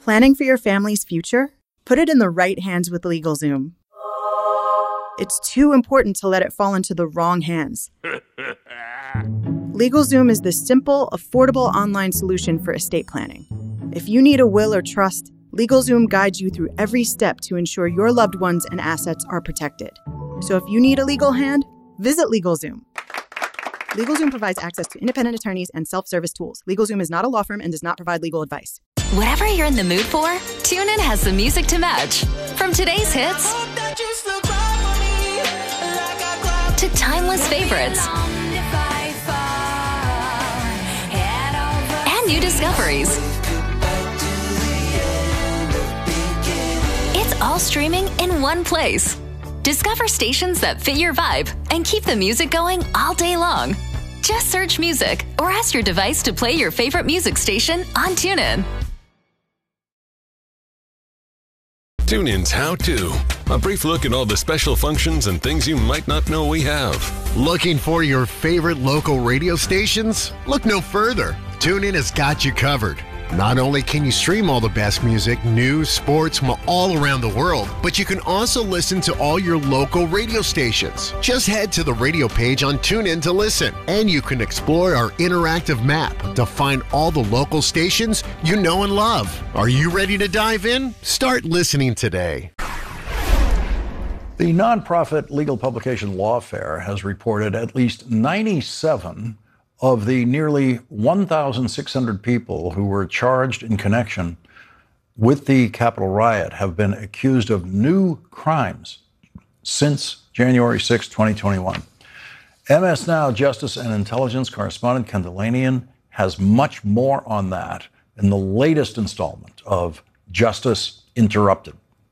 Planning for your family's future? Put it in the right hands with LegalZoom. It's too important to let it fall into the wrong hands. LegalZoom is the simple, affordable online solution for estate planning. If you need a will or trust, LegalZoom guides you through every step to ensure your loved ones and assets are protected. So if you need a legal hand, visit LegalZoom. LegalZoom provides access to independent attorneys and self-service tools. LegalZoom is not a law firm and does not provide legal advice. Whatever you're in the mood for, TuneIn has the music to match. From today's hits to timeless favorites and new discoveries. It's all streaming in one place. Discover stations that fit your vibe and keep the music going all day long. Just search music or ask your device to play your favorite music station on TuneIn. TuneIn's How To. A brief look at all the special functions and things you might not know we have. Looking for your favorite local radio stations? Look no further. TuneIn has got you covered. Not only can you stream all the best music, news, sports from all around the world, but you can also listen to all your local radio stations. Just head to the radio page on TuneIn to listen, and you can explore our interactive map to find all the local stations you know and love. Are you ready to dive in? Start listening today. The nonprofit legal publication Lawfare has reported at least 97 of the nearly 1,600 people who were charged in connection with the Capitol riot have been accused of new crimes since January 6, 2021. MS Now Justice and Intelligence correspondent Ken Dilanian has much more on that in the latest installment of Justice Interrupted.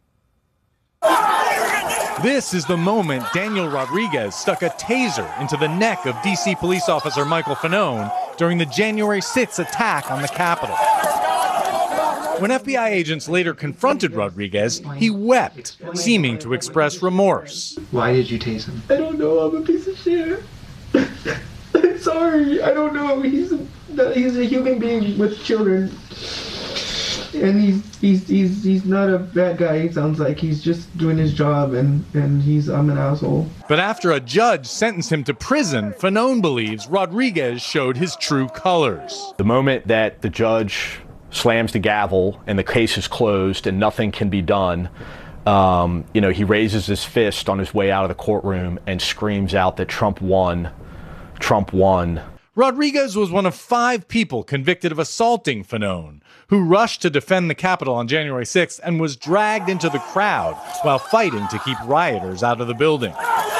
This is the moment Daniel Rodriguez stuck a taser into the neck of D.C. police officer Michael Fanone during the January 6th attack on the Capitol. When FBI agents later confronted Rodriguez, he wept, seeming to express remorse. Why did you tase him? I don't know. I'm a piece of shit. I'm sorry. I don't know. He's a human being with children. And he's not a bad guy. He sounds like he's just doing his job, and I'm an asshole. But after a judge sentenced him to prison, Fanone believes Rodriguez showed his true colors. The moment that the judge slams the gavel and the case is closed and nothing can be done, he raises his fist on his way out of the courtroom and screams out that Trump won. Trump won. Rodriguez was one of 5 people convicted of assaulting Fanone, who rushed to defend the Capitol on January 6th and was dragged into the crowd while fighting to keep rioters out of the building.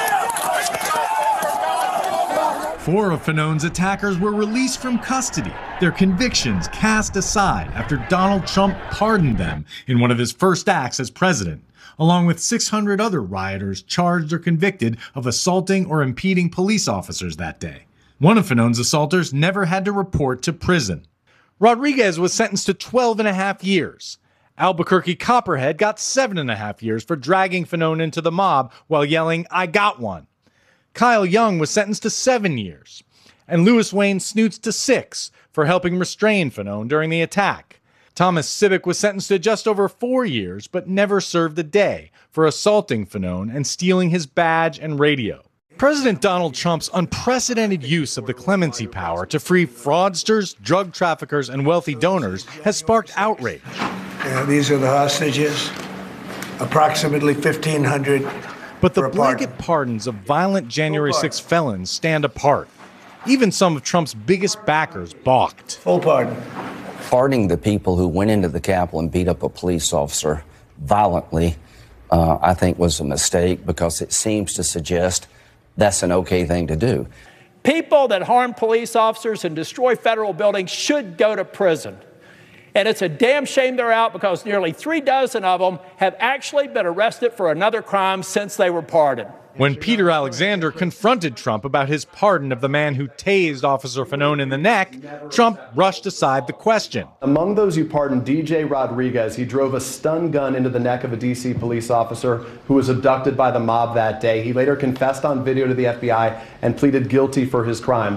4 of Fanone's attackers were released from custody, their convictions cast aside after Donald Trump pardoned them in one of his first acts as president, along with 600 other rioters charged or convicted of assaulting or impeding police officers that day. One of Fanone's assaulters never had to report to prison. Rodriguez was sentenced to 12.5 years. Albuquerque Copperhead got 7.5 years for dragging Fanone into the mob while yelling, "I got one." Kyle Young was sentenced to 7 years. And Louis Wayne Snoots to 6 for helping restrain Fanone during the attack. Thomas Civic was sentenced to just over 4 years, but never served a day for assaulting Fanone and stealing his badge and radio. President Donald Trump's unprecedented use of the clemency power to free fraudsters, drug traffickers, and wealthy donors has sparked outrage. These are the hostages, approximately 1,500. But the blanket pardons of violent January 6 felons stand apart. Even some of Trump's biggest backers balked. Full pardon. Pardoning the people who went into the Capitol and beat up a police officer violently, I think was a mistake because it seems to suggest that's an okay thing to do. People that harm police officers and destroy federal buildings should go to prison. And it's a damn shame they're out because nearly 36 of them have actually been arrested for another crime since they were pardoned. When Peter Alexander confronted Trump about his pardon of the man who tased Officer Fanone in the neck, Trump brushed aside the question. Among those who pardoned DJ Rodriguez, he drove a stun gun into the neck of a D.C. police officer who was abducted by the mob that day. He later confessed on video to the FBI and pleaded guilty for his crimes.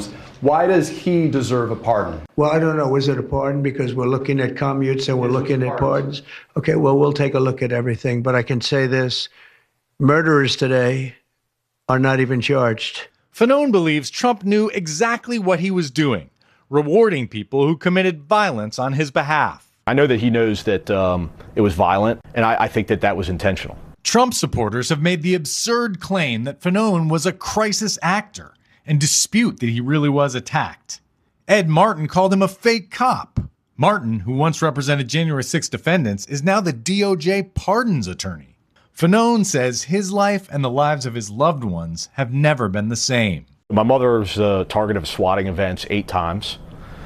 Why does he deserve a pardon? Well, I don't know. Was it a pardon? Because we're looking at commutes and we're looking at pardons. Okay, well, we'll take a look at everything. But I can say this. Murderers today are not even charged. Fanone believes Trump knew exactly what he was doing, rewarding people who committed violence on his behalf. I know that he knows that it was violent, and I think that that was intentional. Trump supporters have made the absurd claim that Fanone was a crisis actor and dispute that he really was attacked. Ed Martin called him a fake cop. Martin, who once represented January 6 defendants, is now the DOJ pardons attorney. Fanone says his life and the lives of his loved ones have never been the same. My mother was the target of swatting events 8 times.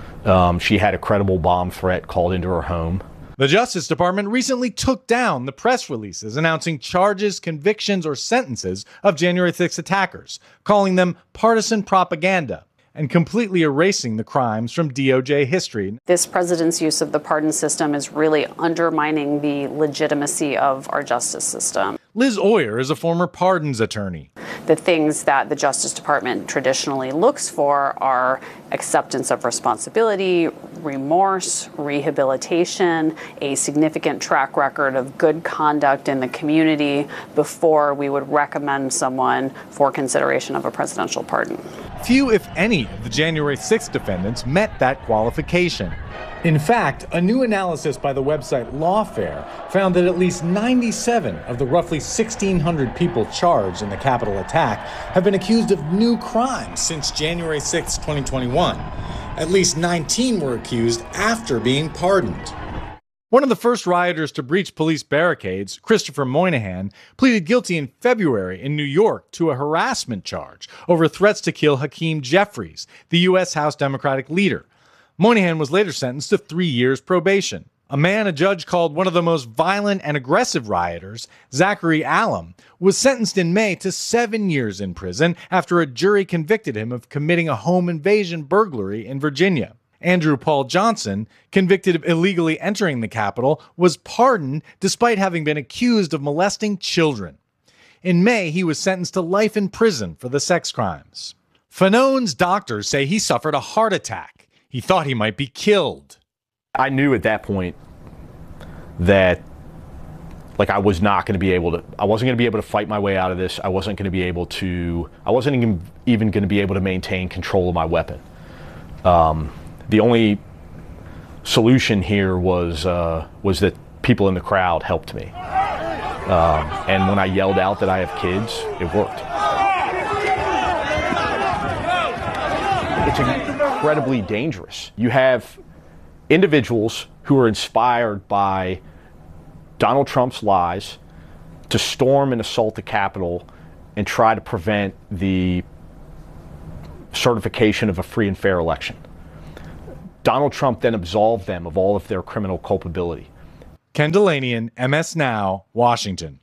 She had a credible bomb threat called into her home. The Justice Department recently took down the press releases announcing charges, convictions, or sentences of January 6 attackers, calling them partisan propaganda and completely erasing the crimes from DOJ history. This president's use of the pardon system is really undermining the legitimacy of our justice system. Liz Oyer is a former pardons attorney. The things that the Justice Department traditionally looks for are acceptance of responsibility, remorse, rehabilitation, a significant track record of good conduct in the community before we would recommend someone for consideration of a presidential pardon. Few, if any, of the January 6th defendants met that qualification. In fact, a new analysis by the website Lawfare found that at least 97 of the roughly 1,600 people charged in the Capitol attack have been accused of new crimes since January 6, 2021. At least 19 were accused after being pardoned. One of the first rioters to breach police barricades, Christopher Moynihan, pleaded guilty in February in New York to a harassment charge over threats to kill Hakeem Jeffries, the U.S. House Democratic leader. Moynihan was later sentenced to 3 years probation. A man a judge called one of the most violent and aggressive rioters, Zachary Alam, was sentenced in May to 7 years in prison after a jury convicted him of committing a home invasion burglary in Virginia. Andrew Paul Johnson, convicted of illegally entering the Capitol, was pardoned despite having been accused of molesting children. In May, he was sentenced to life in prison for the sex crimes. Fanone's doctors say he suffered a heart attack. He thought he might be killed. I knew at that point that I was not going to be able to, I wasn't going to be able to fight my way out of this. I wasn't going to be able to, I wasn't even going to be able to maintain control of my weapon. The only solution here was that people in the crowd helped me. And when I yelled out that I have kids, it worked. It's incredibly dangerous. You have individuals who are inspired by Donald Trump's lies to storm and assault the Capitol and try to prevent the certification of a free and fair election. Donald Trump then absolved them of all of their criminal culpability. Ken Dilanian, MS Now, Washington.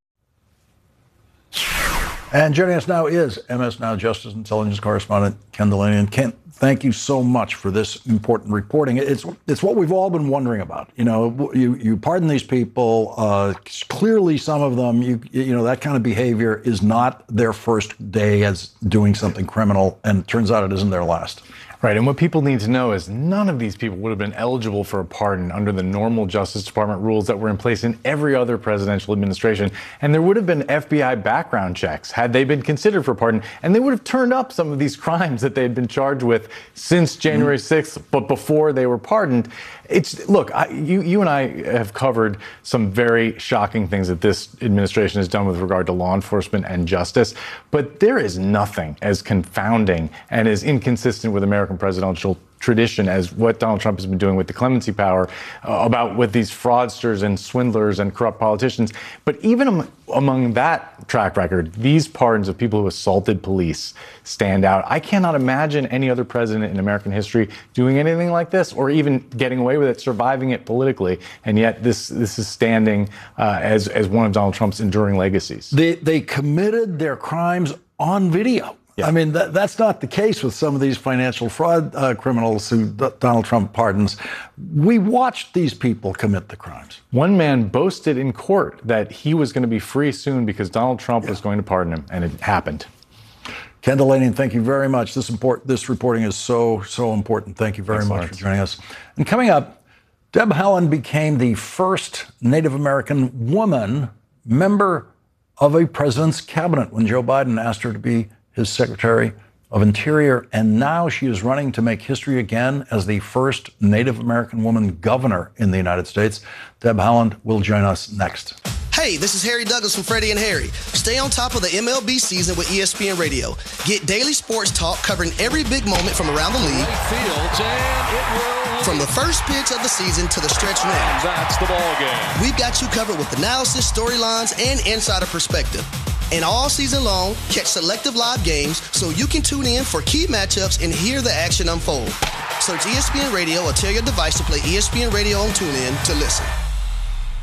And joining us now is MS Now Justice Intelligence Correspondent Ken Dilanian. Ken, thank you so much for this important reporting. It's what we've all been wondering about. You know, you pardon these people. Clearly, some of them, you know, that kind of behavior is not their first day as doing something criminal, and it turns out it isn't their last. Right, and what people need to know is none of these people would have been eligible for a pardon under the normal Justice Department rules that were in place in every other presidential administration. And there would have been FBI background checks had they been considered for pardon, and they would have turned up some of these crimes that they had been charged with since January 6th, but before they were pardoned. Look, you and I have covered some very shocking things that this administration has done with regard to law enforcement and justice, but there is nothing as confounding and as inconsistent with American presidential tradition as what Donald Trump has been doing with the clemency power, with these fraudsters and swindlers and corrupt politicians. But even among that track record, these pardons of people who assaulted police stand out. I cannot imagine any other president in American history doing anything like this, or even getting away with it, surviving it politically. And yet this is standing as one of Donald Trump's enduring legacies. They committed their crimes on video. Yeah. I mean, that's not the case with some of these financial fraud criminals who Donald Trump pardons. We watched these people commit the crimes. One man boasted in court that he was going to be free soon because Donald Trump was going to pardon him, and it happened. Ken Delaney, thank you very much. This reporting is so important. Thank you very much for joining us. And coming up, Deb Haaland became the first Native American woman member of a president's cabinet when Joe Biden asked her to be his Secretary of Interior. And now she is running to make history again as the first Native American woman governor in the United States. Deb Haaland will join us next. Hey, this is Harry Douglas from Freddie and Harry. Stay on top of the MLB season with ESPN Radio. Get daily sports talk covering every big moment from around the league. From the first pitch of the season to the stretch run. That's the ball game. We've got you covered with analysis, storylines, and insider perspective. And all season long, catch selective live games so you can tune in for key matchups and hear the action unfold. Search ESPN Radio or tell your device to play ESPN Radio on TuneIn to listen.